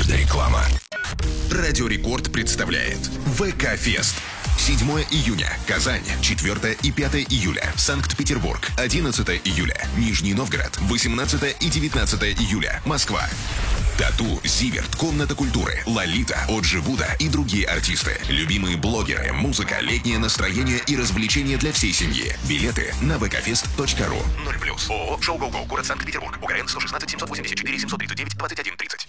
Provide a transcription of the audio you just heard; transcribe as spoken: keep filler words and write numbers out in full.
Реклама. Радио Рекорд представляет ВК-фест. седьмое июня. Казань. четвёртое и пятое июля. Санкт-Петербург. одиннадцатое июля. Нижний Новгород. восемнадцатое и девятнадцатое июля. Москва. Тату, Зиверт, Комната культуры, Лолита, Оджи Буда и другие артисты. Любимые блогеры, музыка, летнее настроение и развлечения для всей семьи. Билеты на вэ ка фест точка ру. ноль плюс. ООО «Шоу Гоу Гоу», город Санкт-Петербург. УГРН сто шестнадцать семьсот восемьдесят четыре семьсот тридцать девять двадцать один тридцать.